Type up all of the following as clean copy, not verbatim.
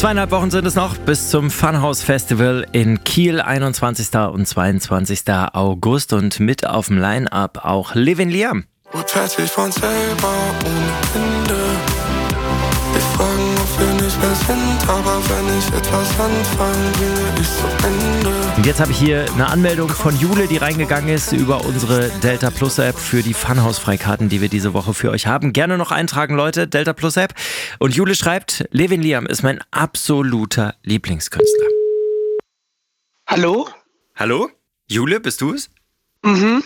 2,5 Wochen sind es noch bis zum Funhouse Festival in Kiel, 21. und 22. August. Und mit auf dem Line-Up auch Levin Liam. Urteilt sich von selber ohne Ende. Ich frage, ob wir nicht mehr sind, aber wenn ich etwas anfangen will, ich zu Ende. Und jetzt habe ich hier eine Anmeldung von Jule, die reingegangen ist über unsere Delta Plus App für die Funhouse-Freikarten, die wir diese Woche für euch haben. Gerne noch eintragen, Leute, Delta Plus App. Und Jule schreibt, Levin Liam ist mein absoluter Lieblingskünstler. Hallo? Hallo? Jule, bist du es? Mhm.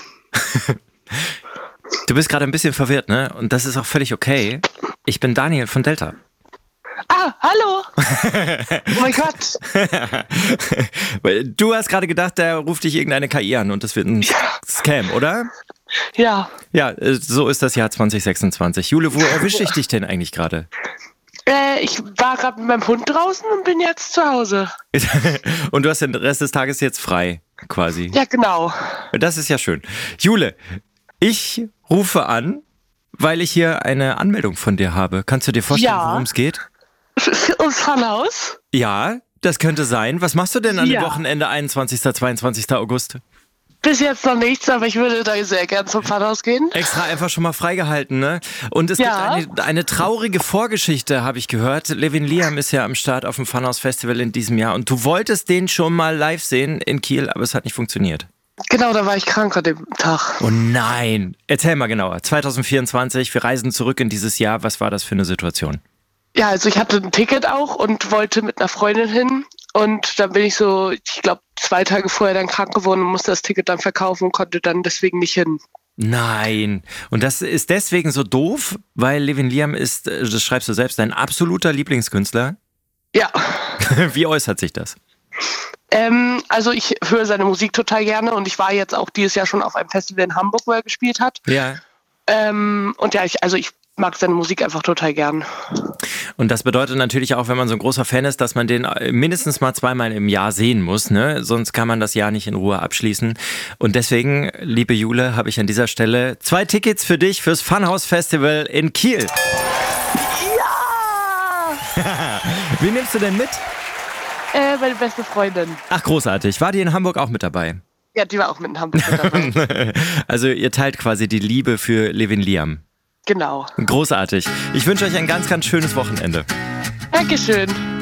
Du bist gerade ein bisschen verwirrt, ne? Und das ist auch völlig okay. Ich bin Daniel von Delta. Ah, hallo. Oh mein Gott. Du hast gerade gedacht, der ruft dich irgendeine KI an und das wird ein Scam, oder? Ja. Ja, so ist das Jahr 2026. Jule, wo erwische ich dich denn eigentlich gerade? Ich war gerade mit meinem Hund draußen und bin jetzt zu Hause. Und du hast den Rest des Tages jetzt frei, quasi. Ja, genau. Das ist ja schön. Jule, ich rufe an, weil ich hier eine Anmeldung von dir habe. Kannst du dir vorstellen, worum es geht? Ums Funhouse? Ja, das könnte sein. Was machst du denn an dem Ja. Wochenende 21. 22. August? Bis jetzt noch nichts, aber ich würde da sehr gern zum Funhouse gehen. Extra einfach schon mal freigehalten, ne? Und es Ja. gibt eine traurige Vorgeschichte, habe ich gehört. Levin Liam ist ja am Start auf dem Funhouse Festival in diesem Jahr und du wolltest den schon mal live sehen in Kiel, aber es hat nicht funktioniert. Genau, da war ich krank an dem Tag. Oh nein! Erzähl mal genauer. 2024, wir reisen zurück in dieses Jahr. Was war das für eine Situation? Ja, also ich hatte ein Ticket auch und wollte mit einer Freundin hin. Und dann bin ich so, ich glaube, 2 Tage vorher dann krank geworden und musste das Ticket dann verkaufen und konnte dann deswegen nicht hin. Nein. Und das ist deswegen so doof, weil Levin Liam ist, das schreibst du selbst, dein absoluter Lieblingskünstler. Ja. Wie äußert sich das? Also ich höre seine Musik total gerne und ich war jetzt auch dieses Jahr schon auf einem Festival in Hamburg, wo er gespielt hat. Ja. Und ja, ich mag seine Musik einfach total gern. Und das bedeutet natürlich auch, wenn man so ein großer Fan ist, dass man den mindestens mal 2-mal im Jahr sehen muss, ne? Sonst kann man das Jahr nicht in Ruhe abschließen. Und deswegen, liebe Jule, habe ich an dieser Stelle 2 Tickets für dich fürs Funhouse Festival in Kiel. Ja! Wen nimmst du denn mit? Meine beste Freundin. Ach, großartig. War die in Hamburg auch mit dabei? Ja, die war auch mit in Hamburg mit dabei. Also ihr teilt quasi die Liebe für Levin Liam. Genau. Großartig. Ich wünsche euch ein ganz, ganz schönes Wochenende. Dankeschön.